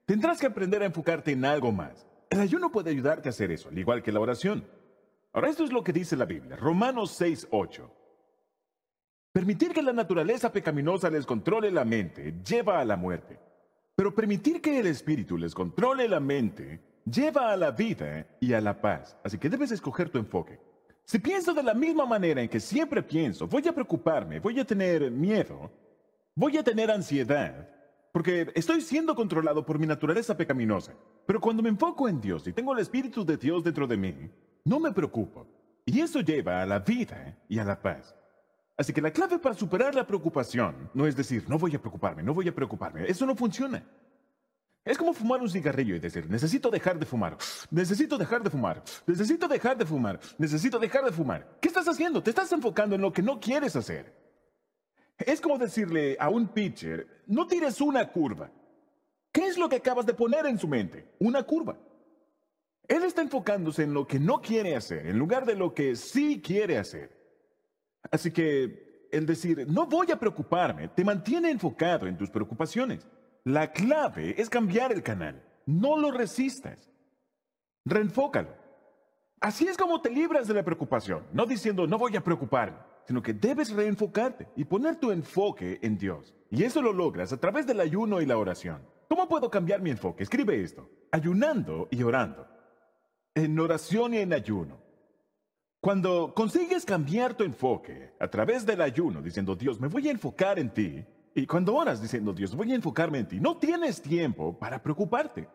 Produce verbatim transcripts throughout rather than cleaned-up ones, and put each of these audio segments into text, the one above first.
Tendrás que aprender a enfocarte en algo más. El ayuno puede ayudarte a hacer eso, al igual que la oración. Ahora, esto es lo que dice la Biblia, Romanos seis ocho. Permitir que la naturaleza pecaminosa les controle la mente lleva a la muerte. Pero permitir que el Espíritu les controle la mente lleva a la vida y a la paz. Así que debes escoger tu enfoque. Si pienso de la misma manera en que siempre pienso, voy a preocuparme, voy a tener miedo, voy a tener ansiedad, porque estoy siendo controlado por mi naturaleza pecaminosa. Pero cuando me enfoco en Dios y tengo el Espíritu de Dios dentro de mí, no me preocupo. Y eso lleva a la vida y a la paz. Así que la clave para superar la preocupación no es decir, no voy a preocuparme, no voy a preocuparme. Eso no funciona. Es como fumar un cigarrillo y decir, necesito dejar de fumar, necesito dejar de fumar, necesito dejar de fumar, necesito dejar de fumar. ¿Qué estás haciendo? Te estás enfocando en lo que no quieres hacer. Es como decirle a un pitcher, no tires una curva. ¿Qué es lo que acabas de poner en su mente? Una curva. Él está enfocándose en lo que no quiere hacer, en lugar de lo que sí quiere hacer. Así que el decir, no voy a preocuparme, te mantiene enfocado en tus preocupaciones. La clave es cambiar el canal. No lo resistas. Reenfócalo. Así es como te libras de la preocupación, no diciendo, no voy a preocuparme, sino que debes reenfocarte y poner tu enfoque en Dios. Y eso lo logras a través del ayuno y la oración. ¿Cómo puedo cambiar mi enfoque? Escribe esto. Ayunando y orando. En oración y en ayuno. Cuando consigues cambiar tu enfoque a través del ayuno, diciendo, Dios, me voy a enfocar en ti, y cuando oras diciendo, Dios, voy a enfocarme en ti, no tienes tiempo para preocuparte.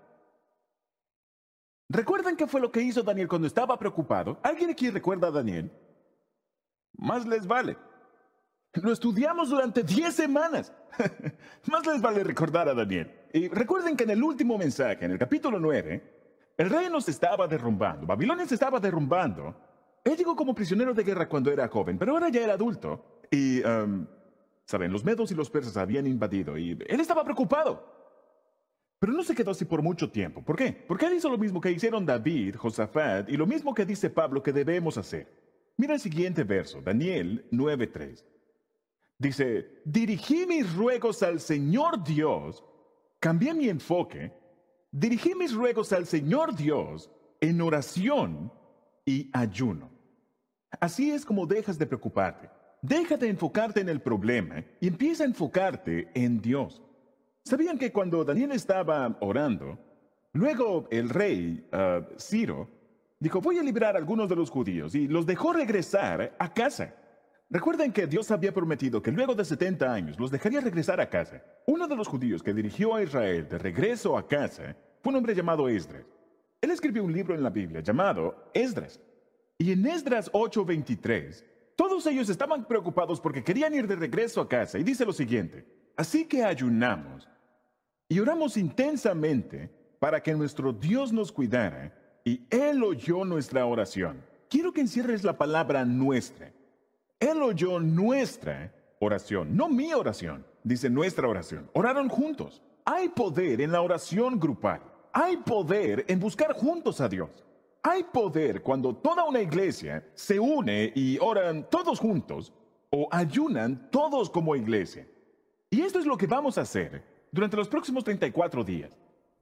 ¿Recuerdan qué fue lo que hizo Daniel cuando estaba preocupado? ¿Alguien aquí recuerda a Daniel? Más les vale. Lo estudiamos durante diez semanas. Más les vale recordar a Daniel. Y recuerden que en el último mensaje, en el capítulo nueve, el reino se estaba derrumbando, Babilonia se estaba derrumbando. Él llegó como prisionero de guerra cuando era joven, pero ahora ya era adulto. Y, um, saben, los medos y los persas habían invadido y él estaba preocupado. Pero no se quedó así por mucho tiempo. ¿Por qué? Porque él hizo lo mismo que hicieron David, Josafat y lo mismo que dice Pablo que debemos hacer. Mira el siguiente verso, Daniel nueve tres. Dice, dirigí mis ruegos al Señor Dios, cambié mi enfoque, dirigí mis ruegos al Señor Dios en oración y ayuno. Así es como dejas de preocuparte. Deja de enfocarte en el problema y empieza a enfocarte en Dios. ¿Sabían que cuando Daniel estaba orando, luego el rey uh, Ciro dijo, voy a liberar a algunos de los judíos y los dejó regresar a casa? Recuerden que Dios había prometido que luego de setenta años los dejaría regresar a casa. Uno de los judíos que dirigió a Israel de regreso a casa fue un hombre llamado Esdras. Él escribió un libro en la Biblia llamado Esdras. Y en Esdras ocho veintitrés, todos ellos estaban preocupados porque querían ir de regreso a casa. Y dice lo siguiente, así que ayunamos y oramos intensamente para que nuestro Dios nos cuidara y Él oyó nuestra oración. Quiero que encierres la palabra nuestra. Él oyó nuestra oración, no mi oración, dice nuestra oración. Oraron juntos. Hay poder en la oración grupal. Hay poder en buscar juntos a Dios. Hay poder cuando toda una iglesia se une y oran todos juntos o ayunan todos como iglesia. Y esto es lo que vamos a hacer durante los próximos treinta y cuatro días.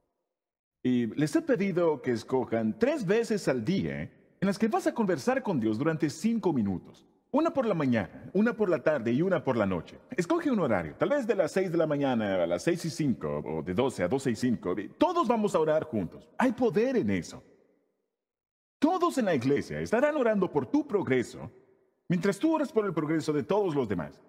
Y les he pedido que escojan tres veces al día en las que vas a conversar con Dios durante cinco minutos. Una por la mañana, una por la tarde y una por la noche. Escoge un horario, tal vez de las seis de la mañana a las seis y cinco o de doce a doce y cinco. Todos vamos a orar juntos. Hay poder en eso. Todos en la iglesia estarán orando por tu progreso mientras tú oras por el progreso de todos los demás.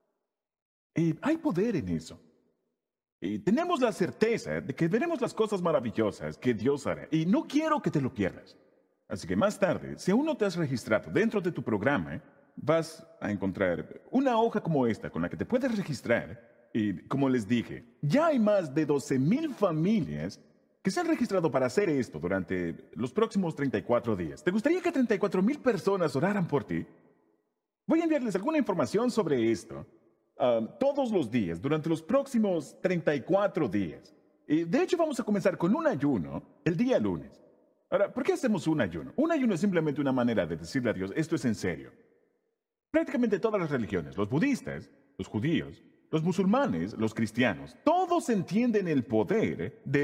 Y hay poder en eso. Y tenemos la certeza de que veremos las cosas maravillosas que Dios hará. Y no quiero que te lo pierdas. Así que más tarde, si aún no te has registrado dentro de tu programa, vas a encontrar una hoja como esta con la que te puedes registrar. Y como les dije, ya hay más de doce mil familias que se han registrado para hacer esto durante los próximos treinta y cuatro días. ¿Te gustaría que treinta y cuatro mil personas oraran por ti? Voy a enviarles alguna información sobre esto uh, todos los días durante los próximos treinta y cuatro días. Y de hecho vamos a comenzar con un ayuno el día lunes. Ahora, ¿por qué hacemos un ayuno? Un ayuno es simplemente una manera de decirle a Dios, esto es en serio. Prácticamente todas las religiones, los budistas, los judíos, los musulmanes, los cristianos, todos entienden el poder de